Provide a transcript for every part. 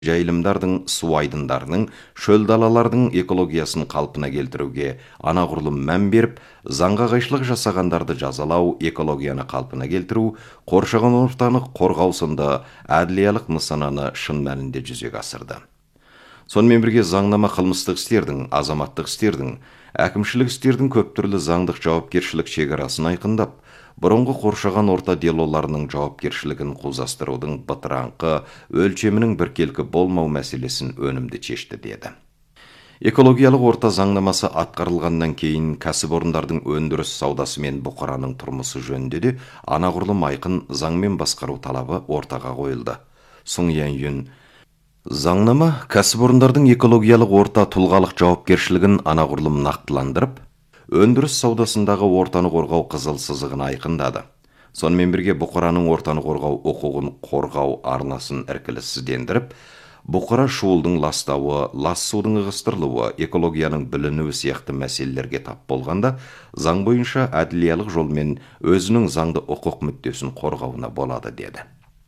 жайылымдардың, су айдындарының, шөл далалардың экологиясын қалпына келтіруге анағұрлым мән беріп, заңға қайшылық жасағандарды жазалау, экологияны қалпына келтіру, қоршаған ортаны қорғау сынды әділиялық нысананы шын мәнінде жүзеге асырды. Сонымен бірге заңнама қылмыстық істердің, азаматтық істердің, әкімшілік істердің көп түрлі заңдық жауапкершілік шекарасын айқындап, бұрынғы қоршаған орта делоларының жауапкершілігін қузастырудың бытыраңқы өлшемінің біркелкі болмау мәселесін өнімді шешті деді. Экологиялық орта заңнамасы атқарылғаннан кейін кәсіпорындардың өндіріс саудасы мен бұқараның тұрмысы жөнінде де анағұрлым айқын заңмен басқару талабы ортаға қойылды. Сұң Ян заңнама кәсіпорындардың экологиялық орта тұлғалық жауапкершілігін анағұрлым нақтыландырып, өндіріс саудасындағы ортаны қорғау қызыл сызығын айқындады. Сонымен бірге бұқараның ортаны қорғау құқығын қорғау арнасын іркіліссіздендіріп, бұқара шуылдың ластауы, лас судың ығыстырылуы, экологияның білінуі сияқты мәселелерге тап болғанда, заң бойынша әділиялық жолмен өзінің заңды құқық мүддесін қорғауына болады деді.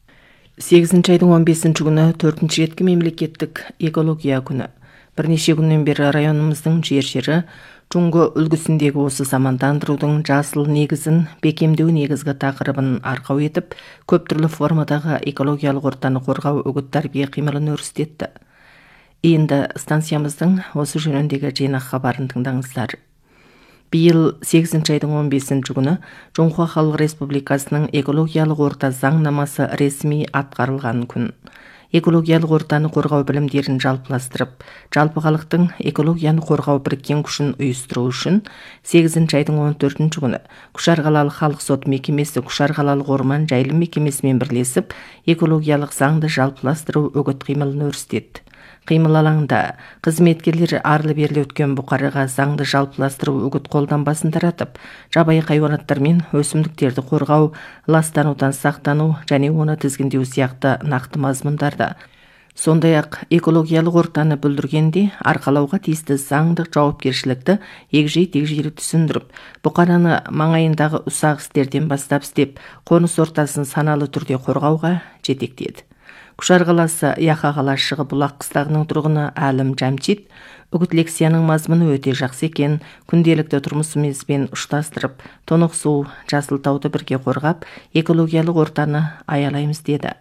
8 айдың 15 күні 4-ші реткі мемлекеттік экология күні. Бірнеше күннен бері районымыздың жері Джунго үлгісіндегі осы замандандырудың жасыл негізін, бекемдеу негізгі тақырыбын арқау етіп, көп түрлі формадағы экологиялық ортаны қорғау үгіт-тәрбие қимылын өрістетті. Енді станциямыздың осы жөніндегі жинақ хабарын тыңдаңыздар. Биыл 8 айдың 15 күні Жоңхуа Халық Республикасының экологиялық орта заңнамасы ресми атқарылған күн. Экологиялық ортаны қорғау білімдерін жалпыластырып, жалпы халықтың экологияны қорғау біріккен күшін ұйыстыру үшін 8 айдың 14 күні Күшар қалалық халық сот мекемесі Күшар қалалық орман жайылым мекемесімен бірлесіп, экологиялық заңды жалпыластыру үгіт қимылын өрістетті. Қимыл алаңында қызметкерлері арлы-берлі өткен бұқараға заңды жалпыластыру үгіт қолданбасын таратып, жабайы хайуанаттар мен өсімдіктерді қорғау, ластанудан сақтану және оны тізгіндеу сияқты нақты мазмұндарда. Сондай-ақ экологиялық ортаны бүлдіргенде арқалауға тиісті заңдық жауапкершілікті егжей-тегжейлі түсіндіріп, бұқараны маңайындағы ұсақ істерден бастап істеп, қоныс ортасын саналы түрде қорғауға жетектеді. Күшар қаласы Яха қалашығы бұлақ қыстағының тұрғыны Әлім Жамчит үгіт лекцияның мазмұны өте жақсы екен, күнделікті тұрмысымызбен ұштастырып, тоңық су, жасыл тауды бірге қорғап, экологиялық ортаны аялаймыз деді.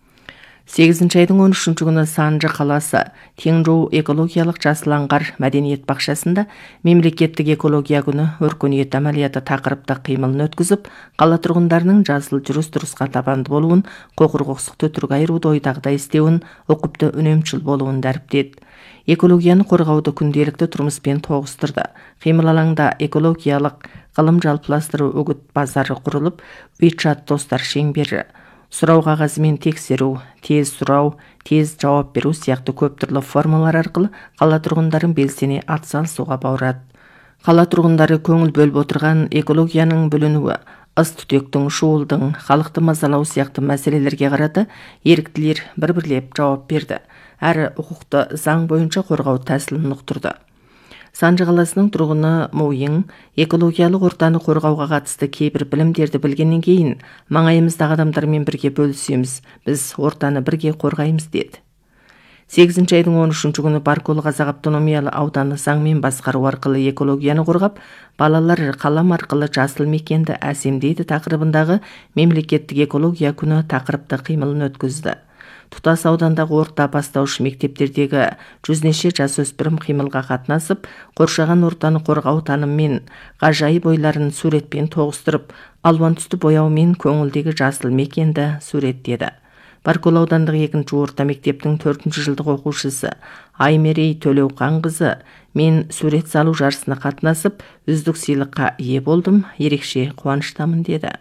8 айдың 13 күні Санжы қаласы Теңжоу экологиялық жасыл аңғар мәдениет бақшасында мемлекеттік экология күні өркениет әмәлияты тақырыпта қимылын өткізіп, қала тұрғындарының жасыл жүріс-тұрысқа табанды болуын, құқық-құқықтық өтірік айыруды ойдағыдай істеуін, ұқыпты үнемшіл болуын дәріптеді. Экологияны қорғауды күнделікті тұрмыспен тоғыстырды. Қимыл алаңда экологиялық ғылым жалпыластыру үгіт базары құрылып, WeChat достар шеңбері, сұрау қағазымен тексеру, тез сұрау, тез жауап беру сияқты көп түрлі формалар арқылы қала тұрғындарын белсене атсалысуға баурады. Қала тұрғындары көңіл бөліп отырған экологияның бүлінуі, ыс-түтектің, шуылдың, халықты мазалау сияқты мәселелерге қарата еріктілер бір-бірлеп жауап берді. Әрі құқықты заң бойынша қорғау тәсілін ұқтырды. Санжы қаласының тұрғыны Мойың экологиялық ортаны қорғауға қатысты кейбір білімдерді білгеннен кейін маңайымыздағы адамдармен бірге бөлісеміз, біз ортаны бірге қорғаймыз деді. 8 айдың 13 күні Баркөл Қазақ автономиялы ауданы заңмен басқару арқылы экологияны қорғап, балалар қалам арқылы жасыл мекенді әсемдейді тақырыбындағы мемлекеттік экология күні тақырыпты қимылын өткізді. Тұтас аудандағы орта бастауыш мектептердегі жүзнеше жасөспірім қимылға қатынасып, қоршаған ортаны қорғау таныммен ғажайып ойларын суретпен тоғыстырып, алуан түсті бояумен көңілдегі жасыл мекенді суреттеді. Баркөл аудандық 2-ші орта мектептің 4-ші жылдық оқушысы Аймерей Төлеуқанқызы мен сурет салу жарысына қатынасып, үздік сыйлыққа ие болдым, ерекше қуаныштамын деді.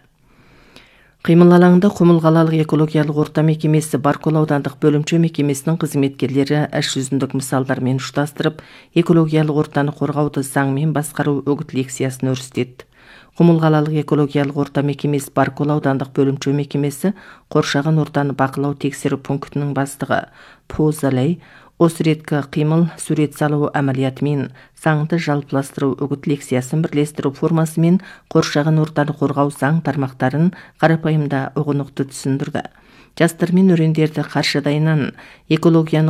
Қимыл алаңында Құмыл қалалық экологиялық орта мекемесі Баркөл аудандық бөлімше мекемесінің қызметкерлері іс жүзіндік мысалдармен ұштастырып, экологиялық ортаны қорғауды заңмен басқару үгіт лекциясын өрістетті. Құмыл қалалық экологиялық орта мекемесі Баркөл аудандық бөлімше мекемесі қоршаған ортаны бақылау тексеру пунктінің бастығы Позалей осы реткі қимыл сурет салу әмәлиятымен заңды жалпыластыру үгіт лекциясын бірлестіру формасымен қоршаған ортаны қорғау заң тармақтарын қарапайымда ұғынықты түсіндірді. жастар мен өрендерді каршыдайынан экологияны